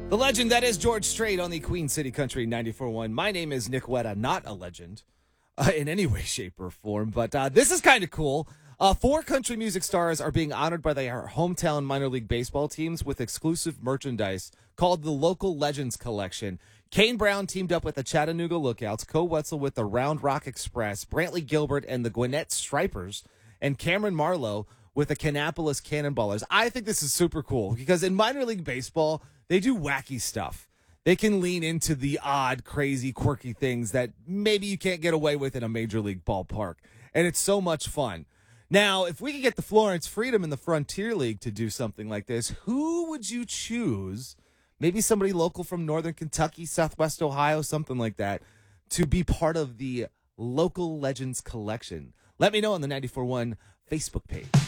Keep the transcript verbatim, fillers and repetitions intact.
The legend that is George Strait on the Queen City Country ninety-four point one. My name is Nick Wetta, not a legend uh, in any way, shape, or form, but uh, this is kind of cool. Uh, four country music stars are being honored by their hometown minor league baseball teams with exclusive merchandise called the Local Legends Collection. Kane Brown teamed up with the Chattanooga Lookouts, Co Wetzel with the Round Rock Express, Brantley Gilbert and the Gwinnett Stripers, and Cameron Marlowe with the Kannapolis Cannonballers. I think this is super cool because in minor league baseball, they do wacky stuff. They can lean into the odd, crazy, quirky things that maybe you can't get away with in a major league ballpark. And it's so much fun. Now, if we could get the Florence Freedom and the Frontier League to do something like this, who would you choose? Maybe somebody local from Northern Kentucky, Southwest Ohio, something like that, to be part of the Local Legends Collection. Let me know on the ninety-four point one Facebook page.